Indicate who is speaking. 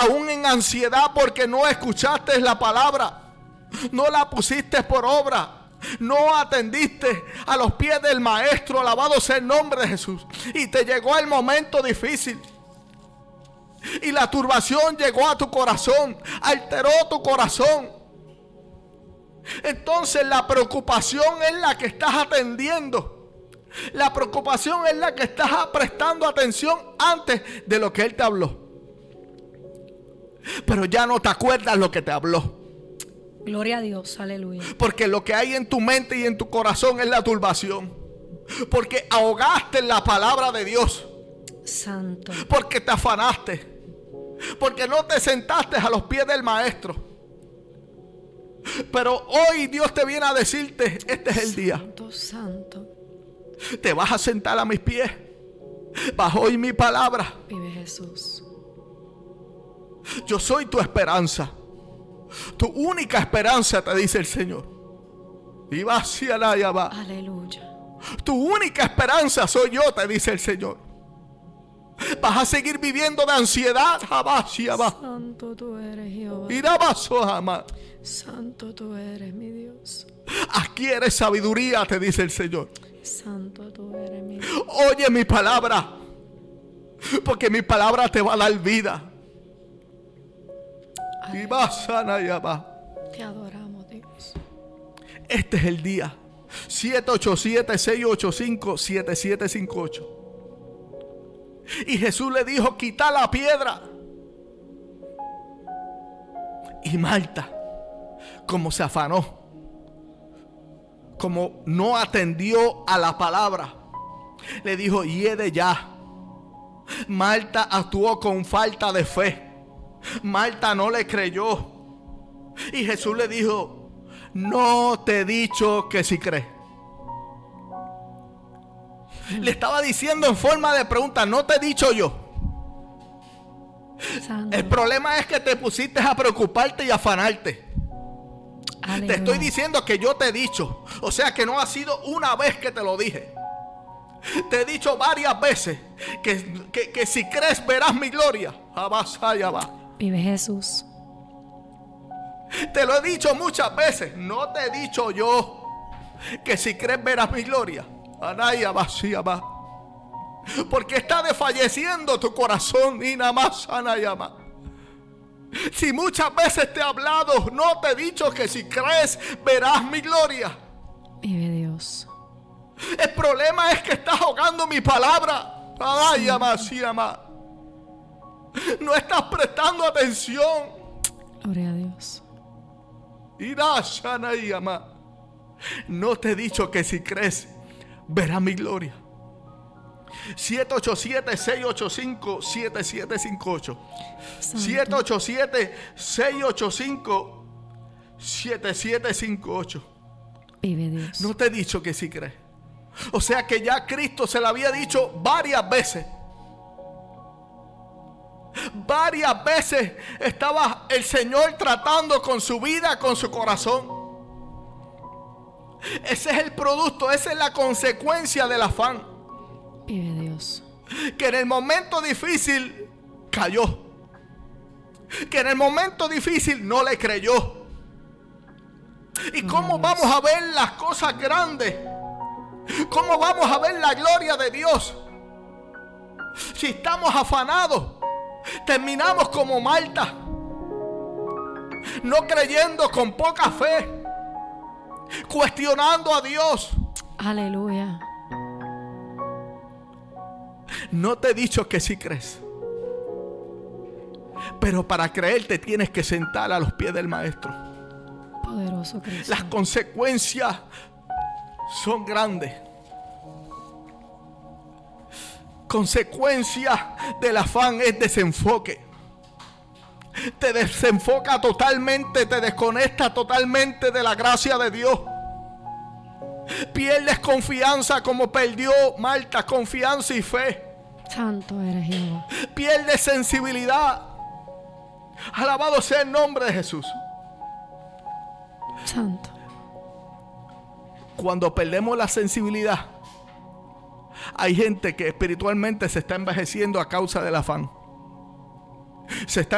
Speaker 1: aún en ansiedad porque no escuchaste la palabra, no la pusiste por obra, no atendiste a los pies del maestro, alabado sea el nombre de Jesús, y te llegó el momento difícil y la turbación llegó a tu corazón, alteró tu corazón. Entonces la preocupación es la que estás atendiendo, la preocupación es la que estás prestando atención antes de lo que Él te habló, pero ya no te acuerdas lo que te habló.
Speaker 2: Gloria a Dios, aleluya.
Speaker 1: Porque lo que hay en tu mente y en tu corazón es la turbación. Porque ahogaste en la palabra de Dios.
Speaker 2: Santo.
Speaker 1: Porque te afanaste. Porque no te sentaste a los pies del maestro. Pero hoy Dios te viene a decirte, este es el día.
Speaker 2: Santo, santo.
Speaker 1: Te vas a sentar a mis pies. Vas a oír mi palabra.
Speaker 2: Vive Jesús.
Speaker 1: Yo soy tu esperanza. Tu única esperanza, te dice el Señor. Y va hacia la allá va.
Speaker 2: Aleluya.
Speaker 1: Tu única esperanza soy yo, te dice el Señor. Vas a seguir viviendo de ansiedad.
Speaker 2: Santo tú eres, Jehová. Santo tú eres, mi Dios.
Speaker 1: Adquiere sabiduría, te dice el Señor.
Speaker 2: Santo tú eres, mi Dios.
Speaker 1: Oye mi palabra, porque mi palabra te va a dar vida. Y vas a
Speaker 2: Te adoramos, Dios.
Speaker 1: Este es el día. 787-685-7758. Y Jesús le dijo, quita la piedra. Y Marta, como se afanó, como no atendió a la palabra, le dijo, hiede ya. Marta actuó con falta de fe. Marta no le creyó. Y Jesús le dijo, no te he dicho que si crees. Le estaba diciendo en forma de pregunta, no te he dicho yo.
Speaker 2: Santo.
Speaker 1: El problema es que te pusiste a preocuparte y afanarte.
Speaker 2: Aleluya.
Speaker 1: Te estoy diciendo que yo te he dicho. O sea que no ha sido una vez que te lo dije. Te he dicho varias veces que si crees verás mi gloria. Allá va.
Speaker 2: Vive Jesús.
Speaker 1: Te lo he dicho muchas veces. No te he dicho yo que si crees verás mi gloria. Anaya vacía va. Porque está desfalleciendo tu corazón y nada más anaya más. Si muchas veces te he hablado, no te he dicho que si crees verás mi gloria.
Speaker 2: Vive Dios.
Speaker 1: El problema es que estás ahogando mi palabra. Anaya vacía más. No estás prestando atención.
Speaker 2: Gloria a Dios.
Speaker 1: No te he dicho que si crees verás mi gloria. 787-685-7758. 787-685-7758.
Speaker 2: Vive Dios.
Speaker 1: No te he dicho que si crees. O sea que ya Cristo se lo había dicho varias veces. Varias veces estaba el Señor tratando con su vida, con su corazón. Ese es el producto, esa es la consecuencia del afán.
Speaker 2: Vive Dios.
Speaker 1: Que en el momento difícil cayó. Que en el momento difícil no le creyó. ¿Y cómo vamos a ver las cosas grandes? ¿Cómo vamos a ver la gloria de Dios? Si estamos afanados, terminamos como Marta, no creyendo, con poca fe, cuestionando a Dios.
Speaker 2: Aleluya.
Speaker 1: No te he dicho que sí crees, pero para creer te tienes que sentar a los pies del maestro.
Speaker 2: Poderoso Cristo.
Speaker 1: Las consecuencias son grandes. Consecuencia del afán es desenfoque. Te desenfoca totalmente, te desconecta totalmente de la gracia de Dios. Pierdes confianza como perdió Marta, confianza y fe.
Speaker 2: Santo eres Jehová.
Speaker 1: Pierdes sensibilidad. Alabado sea el nombre de Jesús.
Speaker 2: Santo.
Speaker 1: Cuando perdemos la sensibilidad, hay gente que espiritualmente se está envejeciendo a causa del afán. Se está